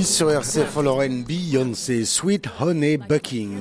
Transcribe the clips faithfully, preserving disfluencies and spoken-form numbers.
sur R C F Lorraine, Beyoncé, Sweet Honey Bucking.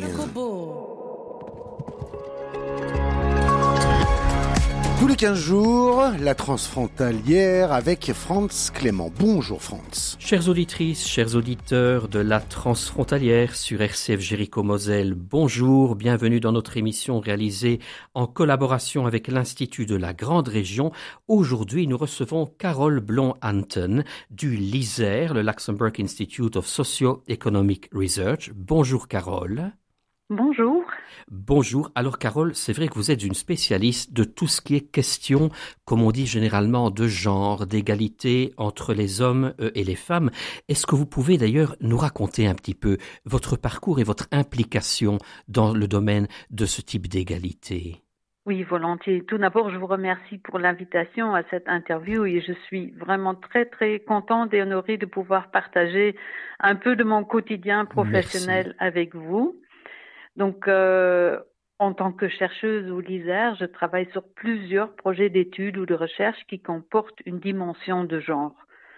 Tous les quinze jours, la transfrontalière avec Franz Clément. Bonjour Franz. Chères auditrices, chers auditeurs de la transfrontalière sur R C F Jéricho-Moselle, bonjour, bienvenue dans notre émission réalisée en collaboration avec l'Institut de la Grande Région. Aujourd'hui, nous recevons Carole Blond-Anton du LISER, le Luxembourg Institute of Socio-Economic Research. Bonjour Carole. Bonjour. Bonjour. Alors Carole, c'est vrai que vous êtes une spécialiste de tout ce qui est question, comme on dit généralement, de genre, d'égalité entre les hommes et les femmes. Est-ce que vous pouvez d'ailleurs nous raconter un petit peu votre parcours et votre implication dans le domaine de ce type d'égalité ? Oui, volontiers. Tout d'abord, je vous remercie pour l'invitation à cette interview et je suis vraiment très, très contente et honorée de pouvoir partager un peu de mon quotidien professionnel Merci. Avec vous. Donc, euh, en tant que chercheuse au LISER, je travaille sur plusieurs projets d'études ou de recherche qui comportent une dimension de genre.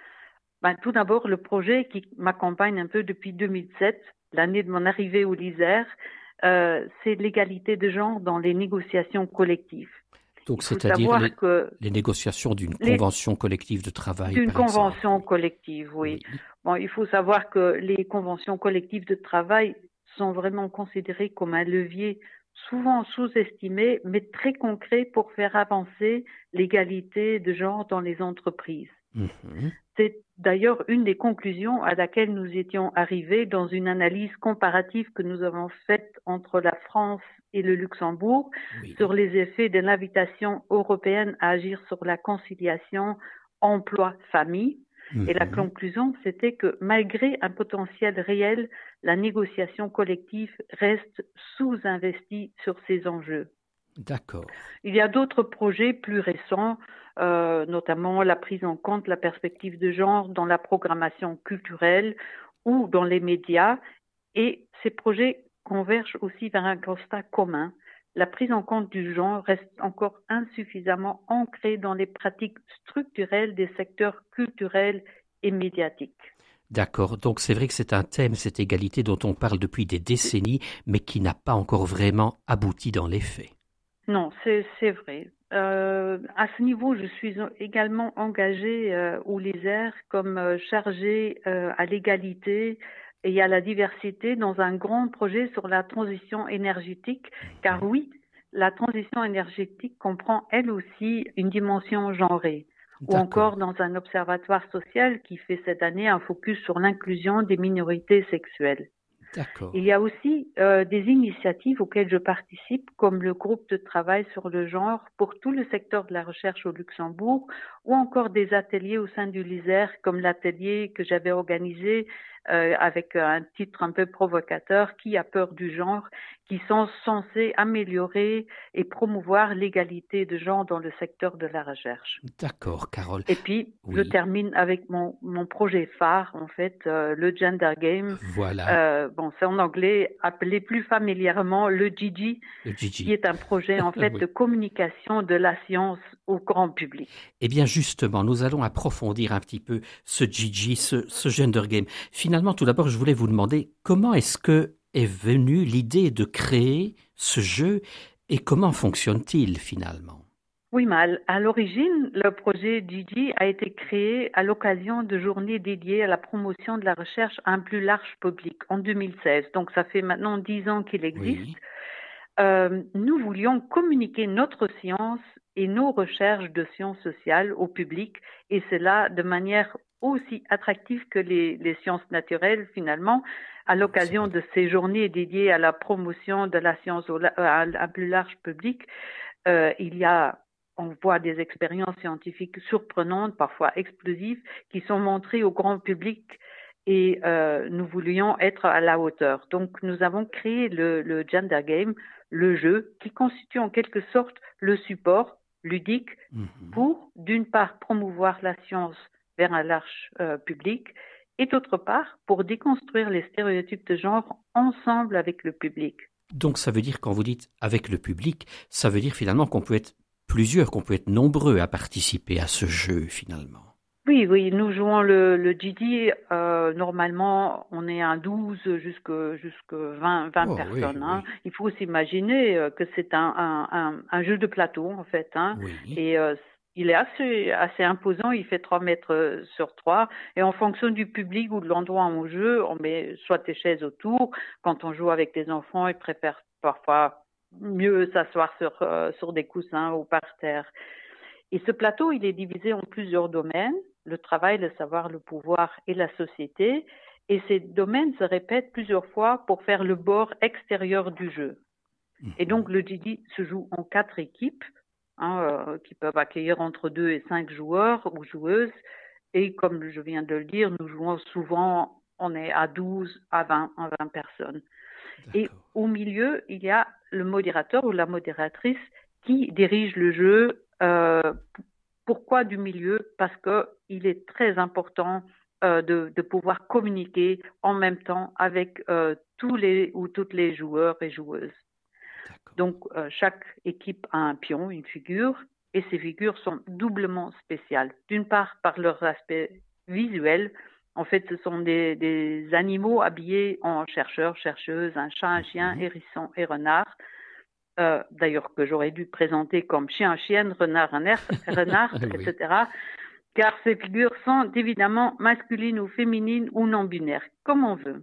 Ben, tout d'abord, le projet qui m'accompagne un peu depuis deux mille sept, l'année de mon arrivée au LISER, euh, c'est l'égalité de genre dans les négociations collectives. Donc, c'est-à-dire les, que les négociations d'une les, convention collective de travail, D'une par convention exemple. collective, oui. oui. Bon, il faut savoir que les conventions collectives de travail sont vraiment considérés comme un levier souvent sous-estimé, mais très concret pour faire avancer l'égalité de genre dans les entreprises. Mm-hmm. C'est d'ailleurs une des conclusions à laquelle nous étions arrivés dans une analyse comparative que nous avons faite entre la France et le Luxembourg oui. sur les effets de l'invitation européenne à agir sur la conciliation emploi-famille. Mm-hmm. Et la conclusion, c'était que malgré un potentiel réel, la négociation collective reste sous-investie sur ces enjeux. D'accord. Il y a d'autres projets plus récents, euh, notamment la prise en compte de la perspective de genre dans la programmation culturelle ou dans les médias. Et ces projets convergent aussi vers un constat commun. La prise en compte du genre reste encore insuffisamment ancrée dans les pratiques structurelles des secteurs culturels et médiatiques. D'accord, donc c'est vrai que c'est un thème, cette égalité dont on parle depuis des décennies, mais qui n'a pas encore vraiment abouti dans les faits. Non, c'est, c'est vrai. Euh, à ce niveau, je suis également engagée euh, au LISER comme euh, chargée euh, à l'égalité et à la diversité dans un grand projet sur la transition énergétique, car oui, la transition énergétique comprend elle aussi une dimension genrée. Ou D'accord. encore dans un observatoire social qui fait cette année un focus sur l'inclusion des minorités sexuelles. D'accord. Il y a aussi euh, des initiatives auxquelles je participe, comme le groupe de travail sur le genre pour tout le secteur de la recherche au Luxembourg, ou encore des ateliers au sein du LISER, comme l'atelier que j'avais organisé euh, avec un titre un peu provocateur, Qui a peur du genre, qui sont censés améliorer et promouvoir l'égalité de genre dans le secteur de la recherche. D'accord, Carole. Et puis, oui. je termine avec mon, mon projet phare, en fait, euh, le Gender Game. Voilà. Euh, bon, c'est en anglais, appelé plus familièrement le G G, le G G. qui est un projet, en fait, oui. de communication de la science au grand public. Eh bien, justement, nous allons approfondir un petit peu ce G G, ce, ce Gender Game. Finalement, tout d'abord, je voulais vous demander comment est-ce que est venue l'idée de créer ce jeu et comment fonctionne-t-il finalement ? Oui, mais à l'origine, le projet G G a été créé à l'occasion de journées dédiées à la promotion de la recherche à un plus large public en deux mille seize. Donc, ça fait maintenant dix ans qu'il existe. Oui. Euh, nous voulions communiquer notre science et nos recherches de sciences sociales au public, et cela de manière aussi attractive que les, les sciences naturelles finalement, à l'occasion de ces journées dédiées à la promotion de la science au, à un plus large public. Euh, il y a, on voit des expériences scientifiques surprenantes, parfois explosives, qui sont montrées au grand public. Et euh, nous voulions être à la hauteur. Donc, nous avons créé le, le Gender Game, le jeu, qui constitue en quelque sorte le support ludique mm-hmm. pour, d'une part, promouvoir la science vers un large euh, public, et d'autre part, pour déconstruire les stéréotypes de genre ensemble avec le public. Donc, ça veut dire, quand vous dites avec le public, ça veut dire finalement qu'on peut être plusieurs, qu'on peut être nombreux à participer à ce jeu, finalement. Oui, oui, nous jouons le, le G D. Euh, normalement, on est à douze jusque, jusque vingt, vingt Oh oui, personnes. Hein. oui, Il faut s'imaginer euh, que c'est un, un, un, un jeu de plateau, en fait. Hein. oui. Et euh, il est assez, assez imposant. Il fait trois mètres euh, sur trois. Et en fonction du public ou de l'endroit où on joue, on met soit des chaises autour. Quand on joue avec des enfants, ils préfèrent parfois mieux s'asseoir sur, euh, sur des coussins ou par terre. Et ce plateau, il est divisé en plusieurs domaines, le travail, le savoir, le pouvoir et la société. Et ces domaines se répètent plusieurs fois pour faire le bord extérieur du jeu. Et donc, le G D se joue en quatre équipes hein, euh, qui peuvent accueillir entre deux et cinq joueurs ou joueuses. Et comme je viens de le dire, nous jouons souvent, on est à douze à vingt, à vingt personnes. Et D'accord. au milieu, il y a le modérateur ou la modératrice qui dirige le jeu. Euh, pourquoi du milieu? Parce qu'il est très important euh, de, de pouvoir communiquer en même temps avec euh, tous les ou toutes les joueurs et joueuses. D'accord. Donc, euh, chaque équipe a un pion, une figure, et ces figures sont doublement spéciales. D'une part, par leur aspect visuel. En fait, ce sont des, des animaux habillés en chercheurs, chercheuses, un chat, un chien, Mhm. hérisson et renard. Euh, d'ailleurs, que j'aurais dû présenter comme chien, chienne, renard, renard, renard Oui, et cetera. Car ces figures sont évidemment masculines ou féminines ou non-binaires, comme on veut.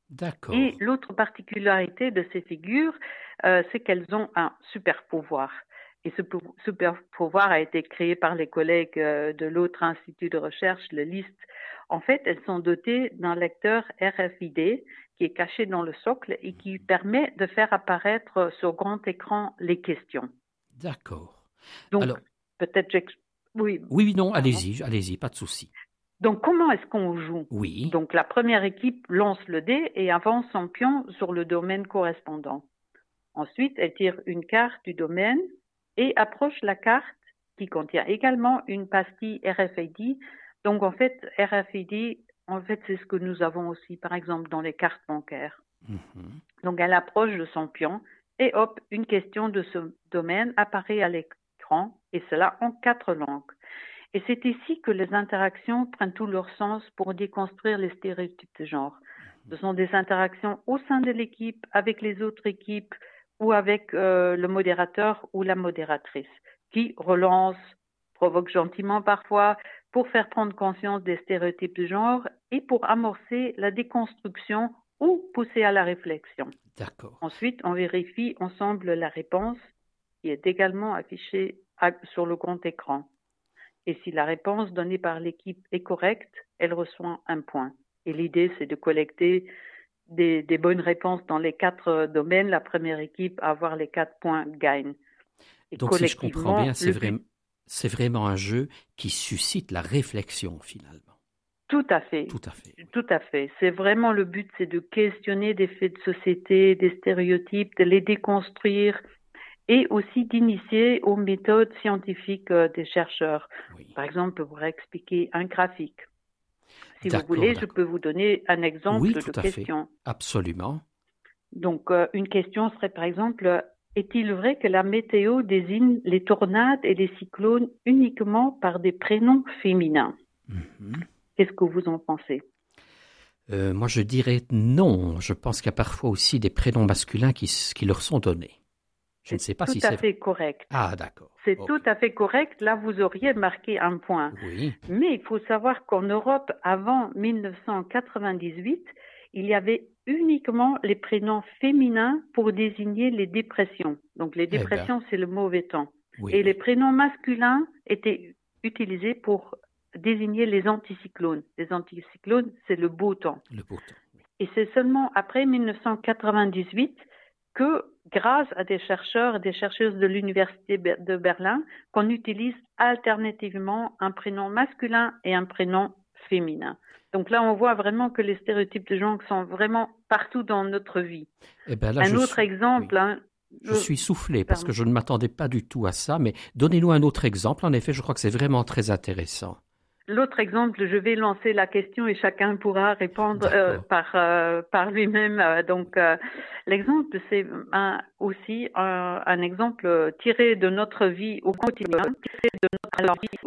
Et d'accord. l'autre particularité de ces figures, euh, c'est qu'elles ont un super pouvoir. Et ce pou- super pouvoir a été créé par les collègues euh, de l'autre institut de recherche, le L I S T. En fait, elles sont dotées d'un lecteur R F I D qui est caché dans le socle et qui permet de faire apparaître sur grand écran les questions. D'accord. Donc, Alors, peut-être j'ex... Oui, oui, oui, non, pardon. allez-y, allez-y, pas de souci. Donc, comment est-ce qu'on joue? Oui, Donc, la première équipe lance le dé et avance son pion sur le domaine correspondant. Ensuite, elle tire une carte du domaine et approche la carte qui contient également une pastille R F I D. Donc, en fait, R F I D, en fait, c'est ce que nous avons aussi, par exemple, dans les cartes bancaires. mhm, Donc, elle approche de son pion et hop, une question de ce domaine apparaît à l'écran et cela en quatre langues. Et c'est ici que les interactions prennent tout leur sens pour déconstruire les stéréotypes de genre. Ce sont des interactions au sein de l'équipe, avec les autres équipes ou avec euh, le modérateur ou la modératrice qui relance, provoque gentiment parfois pour faire prendre conscience des stéréotypes de genre et pour amorcer la déconstruction ou pousser à la réflexion. d'accord. Ensuite, on vérifie ensemble la réponse qui est également affichée à, sur le grand écran. Et si la réponse donnée par l'équipe est correcte, elle reçoit un point. Et l'idée, c'est de collecter des, des bonnes réponses dans les quatre domaines. La première équipe à avoir les quatre points gagne. Et Donc, si je comprends bien, collectivement, c'est le vrai, but, c'est vraiment un jeu qui suscite la réflexion, finalement. tout à fait, Tout à fait, oui. tout à fait. C'est vraiment le but, c'est de questionner des faits de société, des stéréotypes, de les déconstruire et aussi d'initier aux méthodes scientifiques euh, des chercheurs. Oui. Par exemple, pour expliquer un graphique. Si vous D'accord, voulez, je d'accord. peux vous donner un exemple Oui, de tout à fait. question. Absolument. Donc, euh, une question serait par exemple, est-il vrai que la météo désigne les tornades et les cyclones uniquement par des prénoms féminins? Mhm. Qu'est-ce que vous en pensez? Euh, moi, je dirais non. Je pense qu'il y a parfois aussi des prénoms masculins qui, s- qui leur sont donnés. Je ne sais C'est pas tout si à c'est vrai. fait correct. Ah, d'accord. C'est Ok. tout à fait correct. Là, vous auriez marqué un point. Oui, Mais il faut savoir qu'en Europe, avant mille neuf cent quatre-vingt-dix-huit, il y avait uniquement les prénoms féminins pour désigner les dépressions. Donc les eh bien, dépressions, c'est le mauvais temps. oui, Et les oui, prénoms masculins étaient utilisés pour désigner les anticyclones. Les anticyclones, c'est le beau temps. le beau temps. Oui. Et c'est seulement après mille neuf cent quatre-vingt-dix-huit que, grâce à des chercheurs et des chercheuses de l'Université de Berlin, qu'on utilise alternativement un prénom masculin et un prénom féminin. Donc là, on voit vraiment que les stéréotypes de genre sont vraiment partout dans notre vie. Eh bien, là, Un je autre suis, exemple, oui, hein, je euh, suis soufflé parce que pardon. je ne m'attendais pas du tout à ça, mais donnez-nous un autre exemple. En effet, je crois que c'est vraiment très intéressant. L'autre exemple, je vais lancer la question et chacun pourra répondre euh, D'accord. par, euh, par lui-même. Euh, donc, euh, l'exemple, c'est un, aussi un, un exemple tiré de notre vie au quotidien. Tiré de notre vie au quotidien.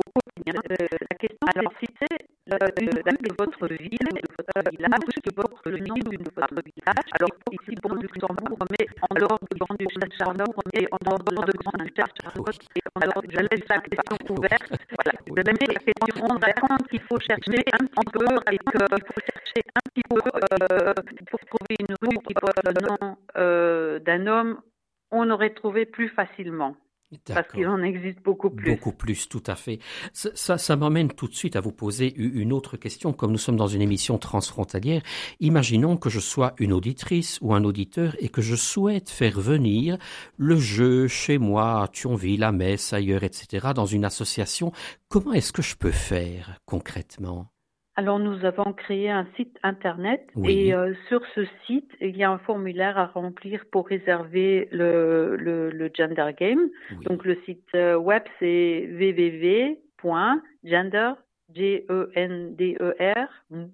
Euh, la question, alors, si c'est le, le, la, de votre ville, de votre village, de votre nom, de votre village, alors ici pour Luxembourg, mais en dehors de Grand de Charleroi, mais en dehors de Grand de Charleroi, et en dehors, je laisse la question ouverte. Voilà, je laisse la question ouverte. Quand il faut chercher un petit peu, et qu'il faut chercher un petit peu euh, pour trouver une rue qui porte le nom euh, d'un homme, on aurait trouvé plus facilement. D'accord. Parce qu'il en existe beaucoup plus. Beaucoup plus, tout à fait. Ça, ça, ça m'emmène tout de suite à vous poser une autre question. Comme nous sommes dans une émission transfrontalière, imaginons que je sois une auditrice ou un auditeur et que je souhaite faire venir le jeu chez moi, à Thionville, à Metz, ailleurs, et cetera, dans une association. Comment est-ce que je peux faire concrètement ? Alors, nous avons créé un site internet oui. et euh, sur ce site, il y a un formulaire à remplir pour réserver le, le, le Gender Game. Oui. Donc, le site web, c'est w w w point gender, G E N D E R,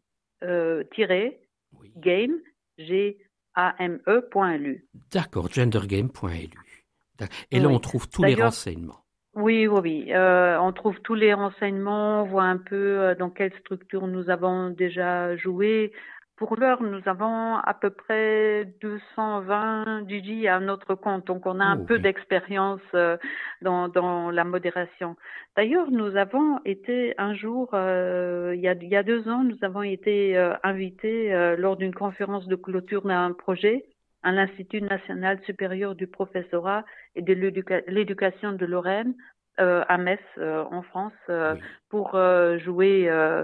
euh, tiré, oui. game, G A M E, point L U. D'accord, gendergame point L U. Et là, oui. on trouve tous D'ailleurs, les renseignements. Oui, oui, oui. Euh, on trouve tous les renseignements, on voit un peu euh, dans quelle structure nous avons déjà joué. Pour l'heure, nous avons à peu près deux cent vingt D J à notre compte, donc on a un oh, peu oui. d'expérience euh, dans, dans la modération. D'ailleurs, nous avons été un jour, euh, il y a, il y a deux ans, nous avons été euh, invités euh, lors d'une conférence de clôture d'un projet à l'Institut national supérieur du professorat et de l'éduca- l'éducation de Lorraine euh, à Metz, euh, en France, euh, oui. pour euh, jouer euh,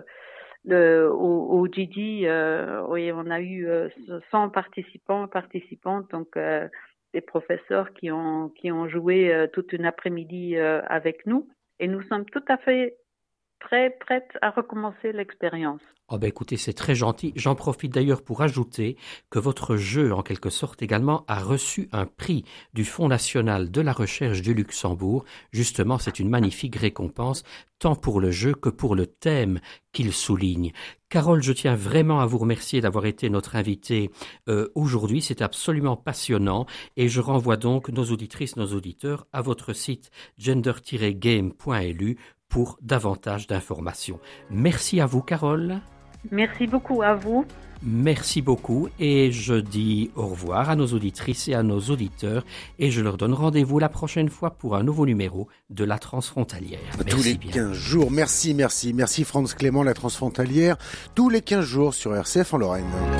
le, au, au G D. Euh, oui, on a eu euh, cent participants, participantes, donc euh, des professeurs qui ont qui ont joué euh, toute une après-midi euh, avec nous, et nous sommes tout à fait très prêtes à recommencer l'expérience. Oh ben écoutez, c'est très gentil. J'en profite d'ailleurs pour ajouter que votre jeu, en quelque sorte également, a reçu un prix du Fonds national de la recherche du Luxembourg. Justement, c'est une magnifique récompense, tant pour le jeu que pour le thème qu'il souligne. Carole, je tiens vraiment à vous remercier d'avoir été notre invitée euh, aujourd'hui. C'est absolument passionnant et je renvoie donc nos auditrices, nos auditeurs à votre site gender tiret game point L U pour davantage d'informations. Merci à vous, Carole. Merci beaucoup à vous. Merci beaucoup et je dis au revoir à nos auditrices et à nos auditeurs et je leur donne rendez-vous la prochaine fois pour un nouveau numéro de La Transfrontalière. Merci tous les bien. quinze jours. Merci, merci. Merci Franz Clément, La Transfrontalière. Tous les quinze jours sur R C F en Lorraine.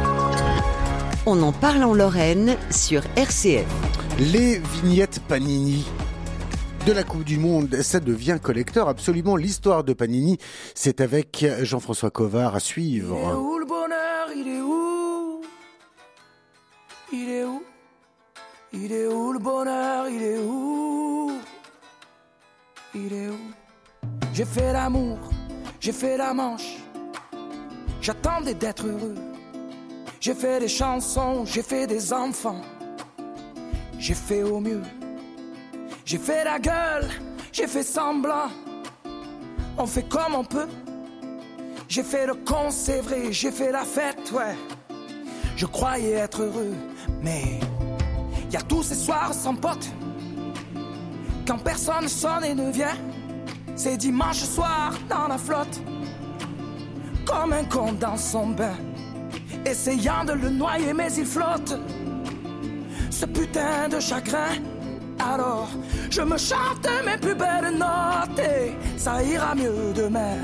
On en parle en Lorraine sur R C F. Les vignettes Panini de la Coupe du Monde, ça devient collector. Absolument, l'histoire de Panini, c'est avec Jean-François Covard à suivre. Il est où le bonheur? Il est où? Il est où? Il est où le bonheur? Il est où? Il est où? J'ai fait l'amour, j'ai fait la manche. J'attendais d'être heureux. J'ai fait des chansons, j'ai fait des enfants. J'ai fait au mieux. J'ai fait la gueule, j'ai fait semblant. On fait comme on peut. J'ai fait le con, c'est vrai, j'ai fait la fête, ouais. Je croyais être heureux, mais y a tous ces soirs sans potes. Quand personne sonne et ne vient, c'est dimanche soir dans la flotte. Comme un con dans son bain, essayant de le noyer mais il flotte. Ce putain de chagrin. Alors, je me chante mes plus belles notes et ça ira mieux demain.